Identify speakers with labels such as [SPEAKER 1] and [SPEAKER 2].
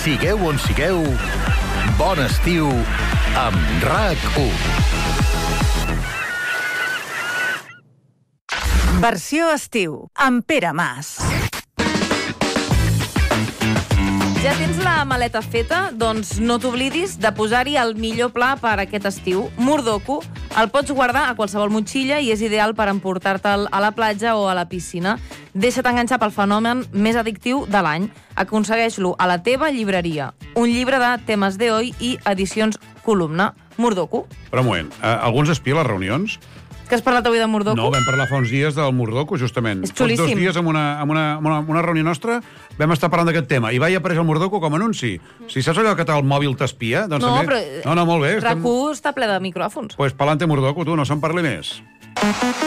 [SPEAKER 1] Sigueu on sigueu, bon estiu amb RAC1.
[SPEAKER 2] Versió estiu, amb Pere Mas.
[SPEAKER 3] Ja tens la maleta feta? Doncs no t'oblidis de posar-hi el millor pla per aquest estiu. Murdoku. El pots guardar a qualsevol motxilla i és ideal per emportar-te'l a la platja o a la piscina. Deixa't enganxar pel fenomen més addictiu de l'any. Aconsegueix-lo a la teva llibreria. Un llibre de temes de hoy i edicions columna. Murdoku.
[SPEAKER 4] Però un moment, alguns espia a les reunions?
[SPEAKER 3] Que has parlat avui de Murdoku?
[SPEAKER 4] No, vam parlar fa uns dies del Murdoku, justament.
[SPEAKER 3] És xulíssim.
[SPEAKER 4] Fa 2 dies en una reunió nostra vam estar parlant d'aquest tema i va aparèixer el Murdoku com a anunci. Si saps allò que el mòbil t'espia, doncs
[SPEAKER 3] no,
[SPEAKER 4] també...
[SPEAKER 3] Però
[SPEAKER 4] no, molt bé.
[SPEAKER 3] RAC1 està ple de micròfons.
[SPEAKER 4] Pues pa'lante Murdoku, tu, no se'n parli més.